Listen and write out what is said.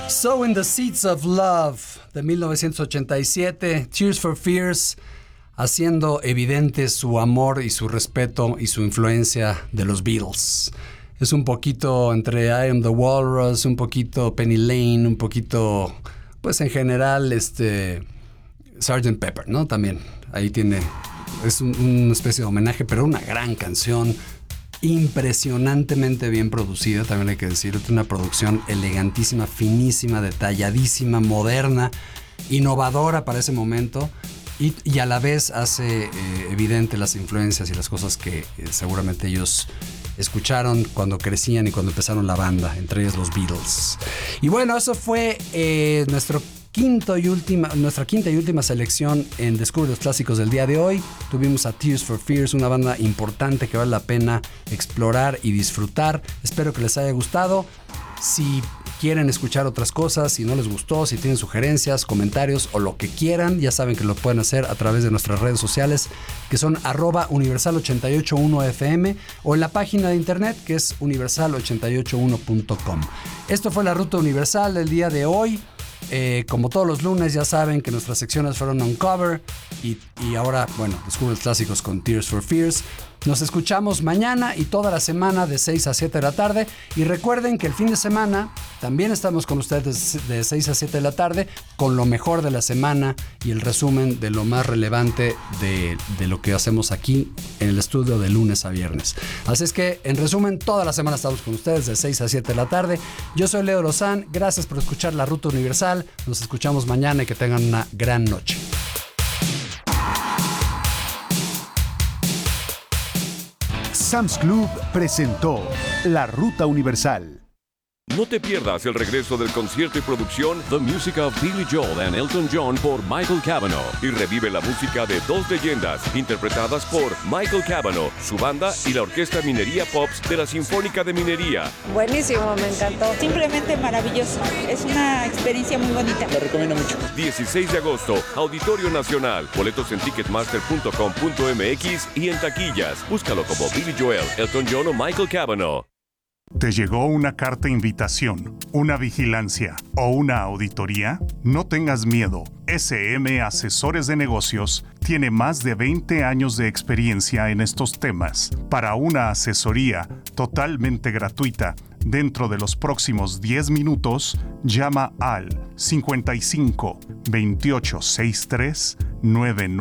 Sowing the Seeds of Love de 1987, Tears for Fears, haciendo evidente su amor y su respeto y su influencia de los Beatles. Es un poquito entre I Am the Walrus, un poquito Penny Lane, un poquito, pues en general, Sgt. Pepper, ¿no? También ahí tiene, es una especie de homenaje, pero una gran canción, impresionantemente bien producida, también hay que decir, una producción elegantísima, finísima, detalladísima, moderna, innovadora para ese momento y a la vez hace evidente las influencias y las cosas que seguramente ellos escucharon cuando crecían y cuando empezaron la banda, entre ellos los Beatles. Y bueno, eso fue nuestra quinta y última selección en Descubre los Clásicos del día de hoy. Tuvimos a Tears for Fears, una banda importante que vale la pena explorar y disfrutar. Espero que les haya gustado. Si quieren escuchar otras cosas, si no les gustó, si tienen sugerencias, comentarios o lo que quieran, ya saben que lo pueden hacer a través de nuestras redes sociales, que son @universal881fm, o en la página de internet, que es universal881.com. Esto fue la Ruta Universal del día de hoy. Como todos los lunes, ya saben que nuestras secciones fueron Uncover y ahora, bueno, Descubre los Clásicos con Tears for Fears. Nos escuchamos mañana y toda la semana de 6 a 7 de la tarde. Y recuerden que el fin de semana también estamos con ustedes de 6 a 7 de la tarde con lo mejor de la semana y el resumen de lo más relevante de lo que hacemos aquí en el estudio de lunes a viernes. Así es que, en resumen, toda la semana estamos con ustedes de 6 a 7 de la tarde. Yo soy Leo Lozán. Gracias por escuchar La Ruta Universal. Nos escuchamos mañana y que tengan una gran noche. Sam's Club presentó La Ruta Universal. No te pierdas el regreso del concierto y producción The Music of Billy Joel and Elton John por Michael Cavanaugh y revive la música de dos leyendas interpretadas por Michael Cavanaugh, su banda y la Orquesta Minería Pops de la Sinfónica de Minería. Buenísimo, me encantó. Simplemente maravilloso. Es una experiencia muy bonita. Lo recomiendo mucho. 16 de agosto, Auditorio Nacional. Boletos en ticketmaster.com.mx y en taquillas. Búscalo como Billy Joel, Elton John o Michael Cavanaugh. ¿Te llegó una carta invitación, una vigilancia o una auditoría? No tengas miedo. SM Asesores de Negocios tiene más de 20 años de experiencia en estos temas. Para una asesoría totalmente gratuita, dentro de los próximos 10 minutos, llama al 55 28 63 99.